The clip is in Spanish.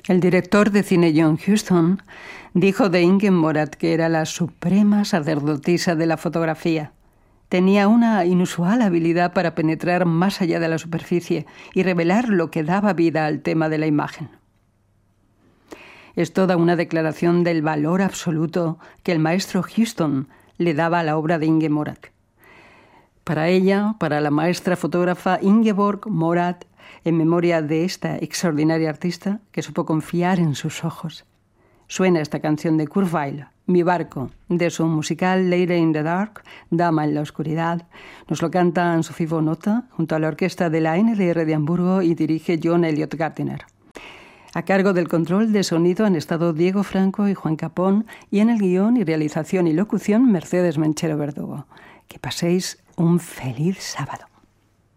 El director de cine John Huston dijo de Inge Morath que era la suprema sacerdotisa de la fotografía. Tenía una inusual habilidad para penetrar más allá de la superficie y revelar lo que daba vida al tema de la imagen. Es toda una declaración del valor absoluto que el maestro Huston le daba a la obra de Inge Morath. Para ella, para la maestra fotógrafa Ingeborg Morath, en memoria de esta extraordinaria artista que supo confiar en sus ojos, suena esta canción de Kurt Weill, Mi barco, de su musical Lady in the Dark, Dama en la oscuridad. Nos lo canta Anne-Sophie von Otter junto a la orquesta de la NDR de Hamburgo y dirige John Elliott Gardiner. A cargo del control de sonido han estado Diego Franco y Juan Capón, y en el guión y realización y locución Mercedes Menchero Verdugo. Que paséis un feliz sábado.